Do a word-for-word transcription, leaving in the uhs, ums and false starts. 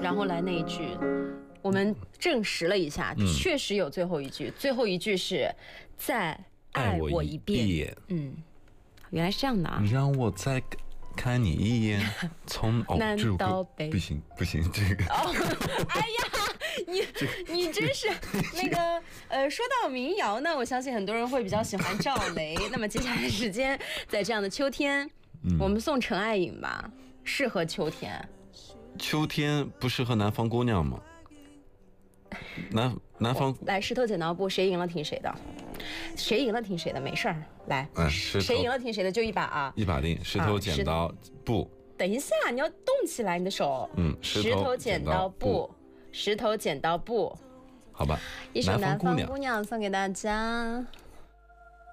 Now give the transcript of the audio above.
然后来那一句，我们证实了一下， 嗯、 确实有最后一句，最后一句是再爱我一遍。 一遍嗯，原来是这样的啊！ 让我再看你一眼，从哦， 难道北不行不行，这个哦，哎呀，你你真是那个呃，说到民谣呢，我相信很多人会比较喜欢赵雷。那么接下来时间，在这样的秋天，嗯、我们送陈爱颖吧，适合秋天。 秋天不适合南方姑娘吗？南南方来石头剪刀布，谁赢了听谁的，谁赢了听谁的，没事儿。来， 嗯， 谁赢了听谁的，就一把啊， 一把定。石头剪刀布。 等一下，你要动起来你的手。 嗯， 石头剪刀布，石头剪刀布。 好吧， 一首南方姑娘送给大家。